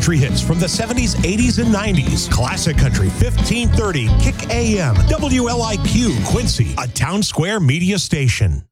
country hits from the 70s, 80s, and 90s. Classic Country 1530 Kick AM. WLIQ Quincy, a Town Square media station.